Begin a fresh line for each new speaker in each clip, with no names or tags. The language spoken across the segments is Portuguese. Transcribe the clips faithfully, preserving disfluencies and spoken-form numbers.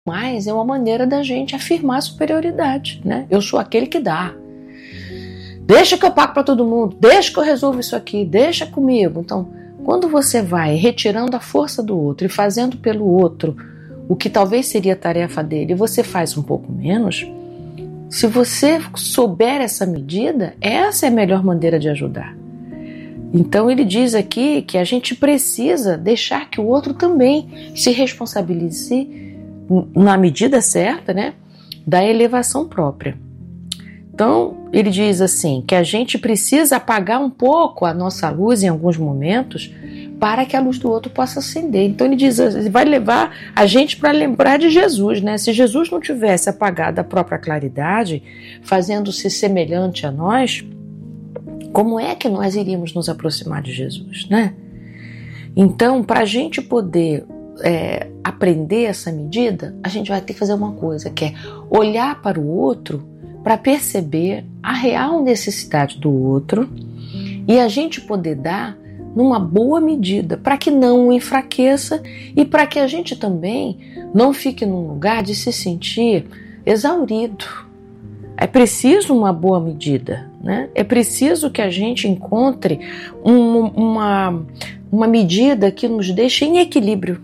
Mas é uma maneira da gente afirmar a superioridade, né? Eu sou aquele que dá. Deixa que eu pago para todo mundo, deixa que eu resolvo isso aqui, deixa comigo. Então, quando você vai retirando a força do outro e fazendo pelo outro o que talvez seria a tarefa dele, e você faz um pouco menos, se você souber essa medida, essa é a melhor maneira de ajudar. Então ele diz aqui que a gente precisa deixar que o outro também se responsabilize na medida certa, né, da elevação própria. Então ele diz assim, que a gente precisa apagar um pouco a nossa luz em alguns momentos para que a luz do outro possa acender. Então ele diz, ele vai levar a gente para lembrar de Jesus, né? Se Jesus não tivesse apagado a própria claridade, fazendo-se semelhante a nós, como é que nós iríamos nos aproximar de Jesus, né? Então, para a gente poder é, aprender essa medida, a gente vai ter que fazer uma coisa, que é olhar para o outro para perceber a real necessidade do outro e a gente poder dar numa boa medida, para que não o enfraqueça e para que a gente também não fique num lugar de se sentir exaurido. É preciso uma boa medida, né? É preciso que a gente encontre um, uma, uma medida que nos deixe em equilíbrio.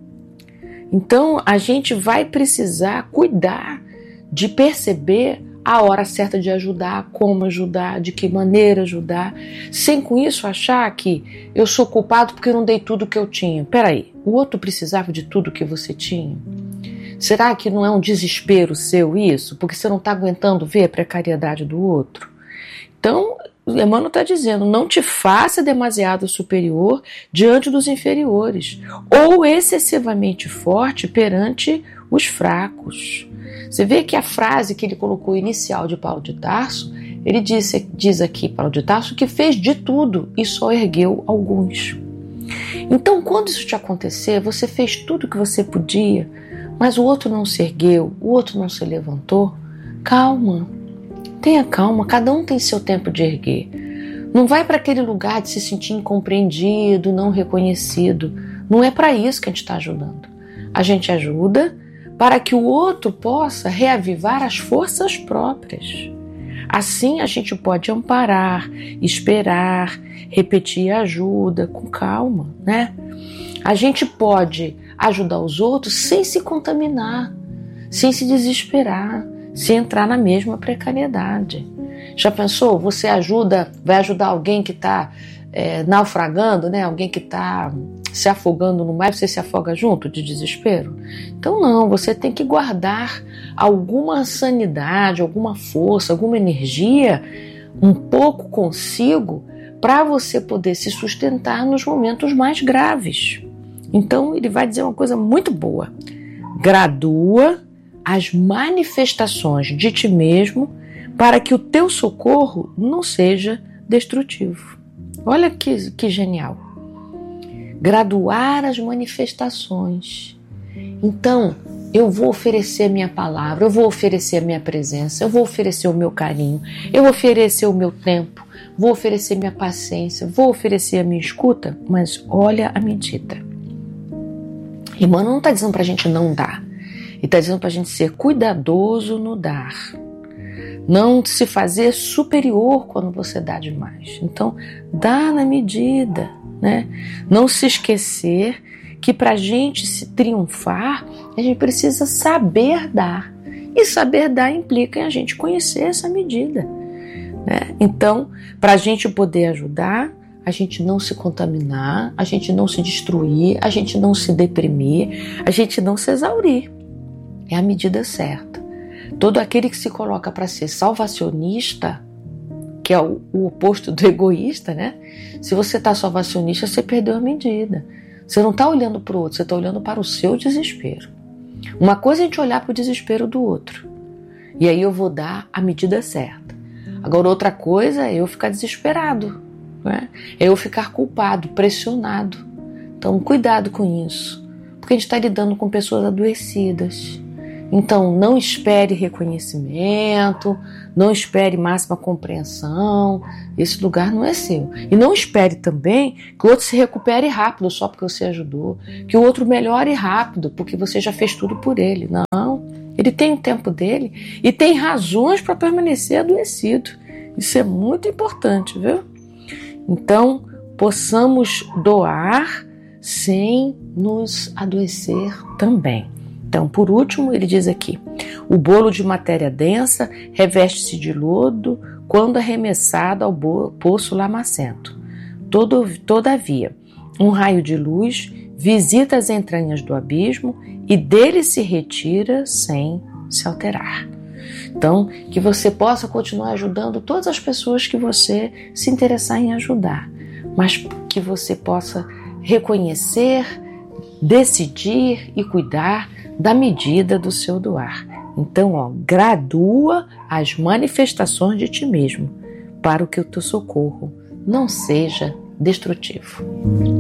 Então a gente vai precisar cuidar de perceber a hora certa de ajudar, como ajudar, de que maneira ajudar, sem com isso achar que eu sou culpado porque eu não dei tudo que eu tinha. Peraí, o outro precisava de tudo que você tinha? Será que não é um desespero seu isso? Porque você não está aguentando ver a precariedade do outro? Então, Emmanuel está dizendo, não te faça demasiado superior diante dos inferiores, ou excessivamente forte perante os fracos. Você vê que a frase que ele colocou inicial de Paulo de Tarso, ele disse, diz aqui, Paulo de Tarso, que fez de tudo e só ergueu alguns. Então, quando isso te acontecer, você fez tudo o que você podia, mas o outro não se ergueu, o outro não se levantou, calma, tenha calma, cada um tem seu tempo de erguer. Não vai para aquele lugar de se sentir incompreendido, não reconhecido. Não é para isso que a gente está ajudando. A gente ajuda para que o outro possa reavivar as forças próprias. Assim a gente pode amparar, esperar, repetir a ajuda com calma, né? A gente pode ajudar os outros sem se contaminar, sem se desesperar, sem entrar na mesma precariedade. Já pensou? Você ajuda, vai ajudar alguém que está é, naufragando, né? Alguém que está se afogando no mar, você se afoga junto de desespero? Então não, você tem que guardar alguma sanidade, alguma força, alguma energia um pouco consigo para você poder se sustentar nos momentos mais graves. Então ele vai dizer uma coisa muito boa: gradua as manifestações de ti mesmo para que o teu socorro não seja destrutivo. Olha que, que genial. Graduar as manifestações. Então, eu vou oferecer a minha palavra, eu vou oferecer a minha presença, eu vou oferecer o meu carinho, eu vou oferecer o meu tempo, vou oferecer minha paciência, vou oferecer a minha escuta, mas olha a medida. Emmanuel não está dizendo para a gente não dar, ele está dizendo para a gente ser cuidadoso no dar. Não se fazer superior quando você dá demais. Então, dá na medida, né? Não se esquecer que para a gente se triunfar, a gente precisa saber dar. E saber dar implica em a gente conhecer essa medida, né? Então, para a gente poder ajudar, a gente não se contaminar, a gente não se destruir, a gente não se deprimir, a gente não se exaurir. É a medida certa. Todo aquele que se coloca para ser salvacionista, que é o, o oposto do egoísta, né? Se você está salvacionista, você perdeu a medida. Você não está olhando para o outro, você está olhando para o seu desespero. Uma coisa é a gente olhar para o desespero do outro, e aí eu vou dar a medida certa. Agora, outra coisa é eu ficar desesperado, né? É eu ficar culpado, pressionado. Então, cuidado com isso, porque a gente está lidando com pessoas adoecidas. Então, não espere reconhecimento, não espere máxima compreensão, esse lugar não é seu. E não espere também que o outro se recupere rápido só porque você ajudou, que o outro melhore rápido porque você já fez tudo por ele. Não, ele tem o tempo dele e tem razões para permanecer adoecido. Isso é muito importante, viu? Então, possamos doar sem nos adoecer também. Então, por último, ele diz aqui: o bolo de matéria densa reveste-se de lodo quando arremessado ao poço lamacento. Todo, todavia, um raio de luz visita as entranhas do abismo e dele se retira sem se alterar. Então, que você possa continuar ajudando todas as pessoas que você se interessar em ajudar, mas que você possa reconhecer, decidir e cuidar da medida do seu doar. Então, ó, gradua as manifestações de ti mesmo, para que o teu socorro não seja destrutivo.